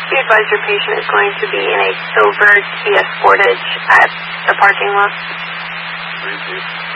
Be advised your patient is going to be in a silver Kia Sportage at the parking lot. Thank you.